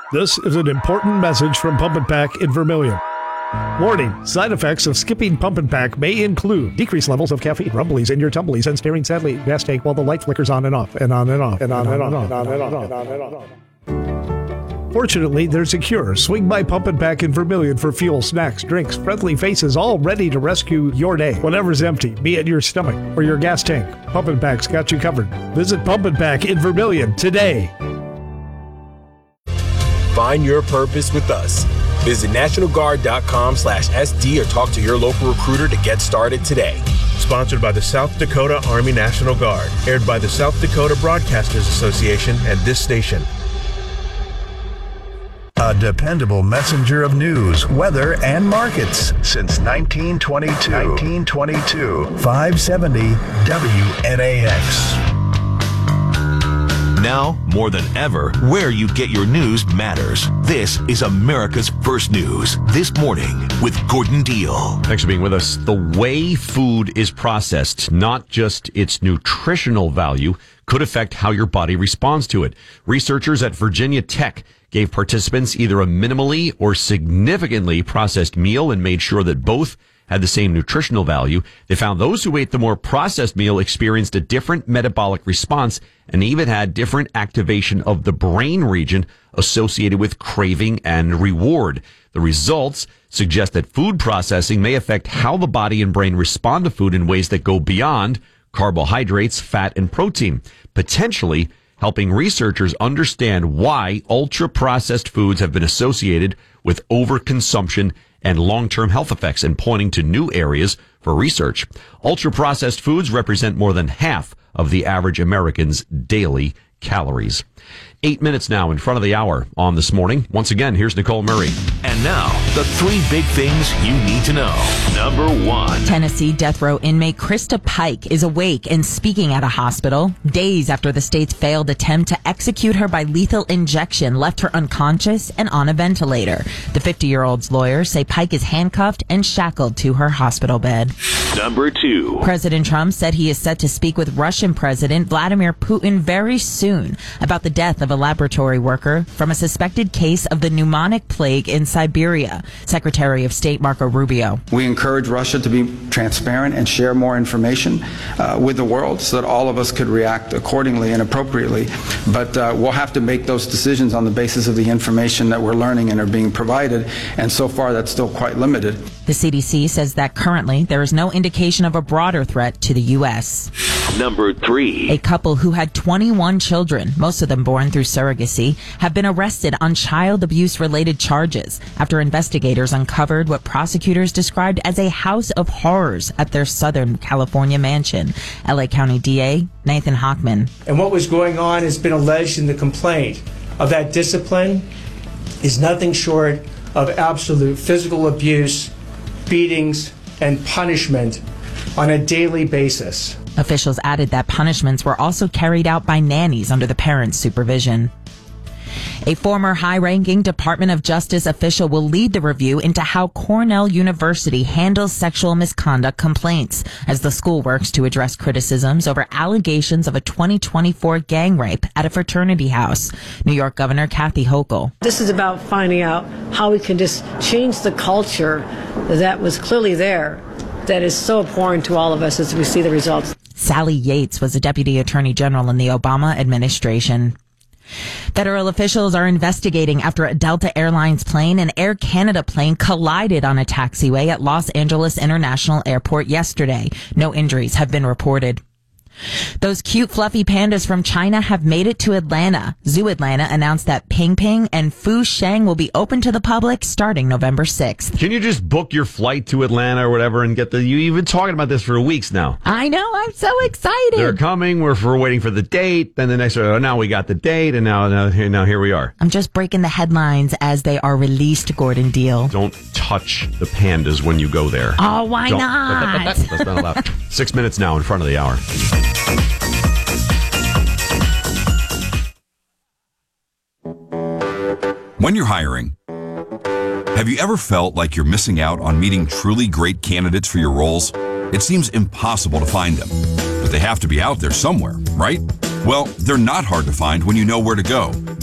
This is an important message from Pump and Pack in Vermilion. Warning, side effects of skipping Pump and Pack may include decreased levels of caffeine, rumblies in your tumblies, and staring sadly at your gas tank while the light flickers on and off, and on and off, and on and on, and on and on, and on and on. Fortunately, there's a cure. Swing by Pump and Pack in Vermilion for fuel, snacks, drinks, friendly faces, all ready to rescue your day. Whatever's empty, be it your stomach or your gas tank, Pump and Pack's got you covered. Visit Pump and Pack in Vermilion today. Find your purpose with us. Visit NationalGuard.com/SD or talk to your local recruiter to get started today. Sponsored by the South Dakota Army National Guard. Aired by the South Dakota Broadcasters Association and this station. A dependable messenger of news, weather, and markets since 1922. 570 WNAX. Now, more than ever, where you get your news matters. This is America's First News. This morning with Gordon Deal. Thanks for being with us. The way food is processed, not just its nutritional value, could affect how your body responds to it. Researchers at Virginia Tech gave participants either a minimally or significantly processed meal and made sure that both had the same nutritional value. They found those who ate the more processed meal experienced a different metabolic response and even had different activation of the brain region associated with craving and reward. The results suggest that food processing may affect how the body and brain respond to food in ways that go beyond carbohydrates, fat, and protein, potentially helping researchers understand why ultra-processed foods have been associated with overconsumption and long-term health effects and pointing to new areas for research. Ultra-processed foods represent more than half of the average American's daily calories. 8 minutes now in front of the hour on This Morning. Once again, here's Nicole Murray. And now, the three big things you need to know. Number one. Tennessee death row inmate Krista Pike is awake and speaking at a hospital days after the state's failed attempt to execute her by lethal injection left her unconscious and on a ventilator. The 50-year-old's lawyers say Pike is handcuffed and shackled to her hospital bed. Number two. President Trump said he is set to speak with Russian President Vladimir Putin very soon about the death of a laboratory worker from a suspected case of the pneumonic plague in Siberia. Secretary of State Marco Rubio. We encourage Russia to be transparent and share more information with the world so that all of us could react accordingly and appropriately. But we'll have to make those decisions on the basis of the information that we're learning and are being provided. And so far, that's still quite limited. The CDC says that currently there is no indication of a broader threat to the U.S. Number three. A couple who had 21 children, most of them born through surrogacy, have been arrested on child abuse-related charges after investigators uncovered what prosecutors described as a house of horrors at their Southern California mansion. L.A. County DA Nathan Hochman. And what was going on has been alleged in the complaint of that discipline is nothing short of absolute physical abuse, beatings, and punishment on a daily basis. Officials added that punishments were also carried out by nannies under the parents' supervision. A former high-ranking Department of Justice official will lead the review into how Cornell University handles sexual misconduct complaints as the school works to address criticisms over allegations of a 2024 gang rape at a fraternity house. New York Governor Kathy Hochul. This is about finding out how we can just change the culture that was clearly there, that is so abhorrent to all of us as we see the results. Sally Yates was a deputy attorney general in the Obama administration. Federal officials are investigating after a Delta Airlines plane and Air Canada plane collided on a taxiway at Los Angeles International Airport yesterday. No injuries have been reported. Those cute, fluffy pandas from China have made it to Atlanta. Zoo Atlanta announced that Ping Ping and Fu Sheng will be open to the public starting November 6th. Can you just book your flight to Atlanta or whatever and get you've been talking about this for weeks now. I know, I'm so excited. They're coming, we're waiting for the date, then the next, now we got the date, and now here we are. I'm just breaking the headlines as they are released, Gordon Deal. Don't touch the pandas when you go there. Oh, why not? That's not allowed. 6 minutes now in front of the hour. When you're hiring, have you ever felt like you're missing out on meeting truly great candidates for your roles? It seems impossible to find them, but they have to be out there somewhere, right? Well, they're not hard to find when you know where to go.